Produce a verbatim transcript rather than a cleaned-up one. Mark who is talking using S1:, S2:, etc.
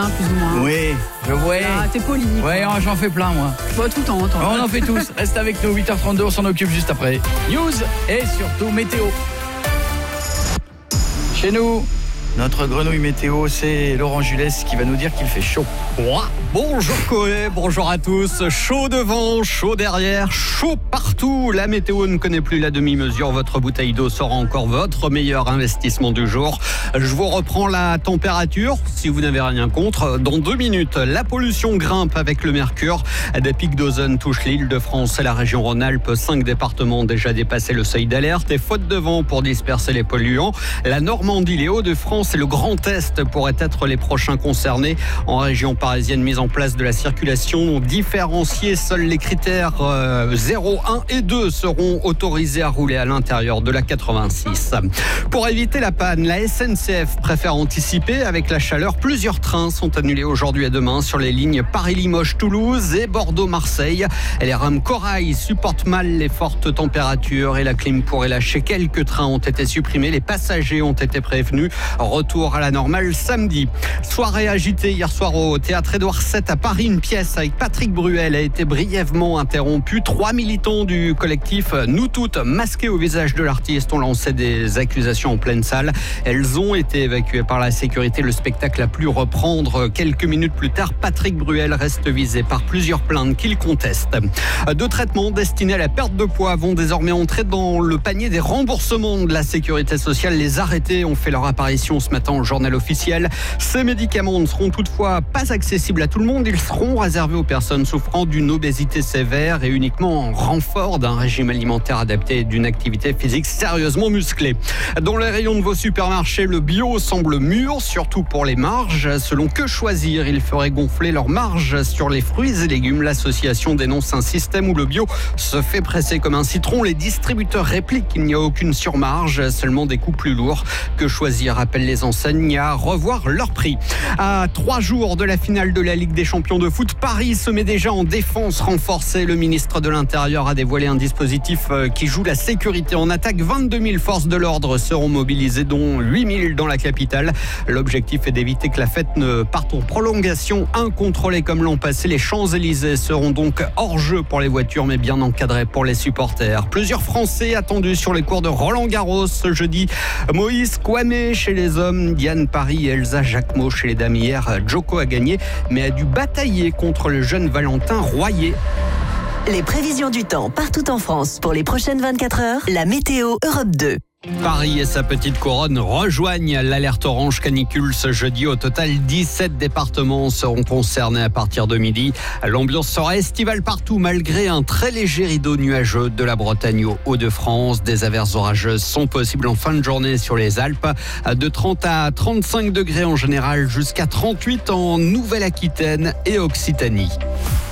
S1: Plus ou moins.
S2: Oui, je vois.
S1: Ah, t'es poli.
S2: Ouais, j'en fais plein, moi.
S1: Toi, tout le temps, toi.
S2: On en fait tous. Reste avec nous, huit heures trente-deux, on s'en occupe juste après. News et surtout météo. Chez nous, notre grenouille météo, c'est Laurent Jules qui va nous dire qu'il fait chaud.
S3: Ouah. Bonjour Coé, bonjour à tous. Chaud devant, chaud derrière, chaud partout. La météo ne connaît plus la demi-mesure. Votre bouteille d'eau sera encore votre meilleur investissement du jour. Je vous reprends la température, si vous n'avez rien contre. Dans deux minutes, la pollution grimpe avec le mercure. Des pics d'ozone touchent l'île de France et la région Rhône-Alpes. Cinq départements ont déjà dépassé le seuil d'alerte. Et faute de vent pour disperser les polluants, la Normandie, les Hauts-de-France et le Grand Est pourraient être les prochains concernés. En région parisienne, mise en place de la circulation différenciée. Seuls les critères euh, zéro, un et deux seront autorisés à rouler à l'intérieur de la quatre-vingt-six. Pour éviter la panne, la S N C F préfère anticiper. Avec la chaleur, plusieurs trains sont annulés aujourd'hui et demain sur les lignes Paris-Limoges-Toulouse et Bordeaux-Marseille. Les rames Corail supportent mal les fortes températures et la clim pourrait lâcher. Quelques trains ont été supprimés. Les passagers ont été prévenus. Retour à la normale samedi. Soirée agitée hier soir au théâtre Édouard sept à Paris. Une pièce avec Patrick Bruel a été brièvement interrompue. Trois militants du collectif Nous Toutes, masqués au visage de l'artiste, ont lancé des accusations en pleine salle. Elles ont été évacuées par la sécurité. Le spectacle a pu reprendre quelques minutes plus tard. Patrick Bruel reste visé par plusieurs plaintes qu'il conteste. Deux traitements destinés à la perte de poids vont désormais entrer dans le panier des remboursements de la sécurité sociale. Les arrêtés ont fait leur apparition ce matin au journal officiel. Ces médicaments ne seront toutefois pas accessibles à tout le monde. Ils seront réservés aux personnes souffrant d'une obésité sévère et uniquement en renfort d'un régime alimentaire adapté et d'une activité physique sérieusement musclée. Dans les rayons de vos supermarchés, le bio semble mûr, surtout pour les marges. Selon Que Choisir, il ferait gonfler leurs marges sur les fruits et légumes. L'association dénonce un système où le bio se fait presser comme un citron. Les distributeurs répliquent qu'il n'y a aucune surmarge, seulement des coûts plus lourds. Que Choisir appelle les enseignes à revoir leur prix. À trois jours de la finale de la Ligue des champions de foot, Paris se met déjà en défense renforcée. Le ministre de l'Intérieur a dévoilé un dispositif qui joue la sécurité en attaque. vingt-deux mille forces de l'ordre seront mobilisées, dont huit mille dans la capitale. L'objectif est d'éviter que la fête ne parte en prolongation incontrôlée comme l'an passé. Les Champs-Élysées seront donc hors jeu pour les voitures, mais bien encadrés pour les supporters. Plusieurs Français attendus sur les cours de Roland-Garros ce jeudi. Moïse Kouamé chez les hommes, Diane Paris et Elsa Jacquemot chez les dames. Hier, Djoko a gagné, mais a dû batailler contre le jeune Valentin Royer.
S4: Les prévisions du temps partout en France pour les prochaines vingt-quatre heures. La météo Europe deux.
S3: Paris et sa petite couronne rejoignent l'alerte orange canicule ce jeudi. Au total, dix-sept départements seront concernés à partir de midi. L'ambiance sera estivale partout malgré un très léger rideau nuageux de la Bretagne aux Hauts-de-France. Des averses orageuses sont possibles en fin de journée sur les Alpes. De trente à trente-cinq degrés en général jusqu'à trente-huit en Nouvelle-Aquitaine et Occitanie.